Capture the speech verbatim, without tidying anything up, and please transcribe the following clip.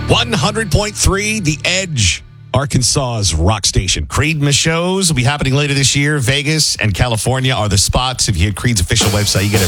one hundred point three, The Edge, Arkansas's rock station. Creedmas shows will be happening later this year. Vegas and California are the spots. If you hit Creed's official website, you get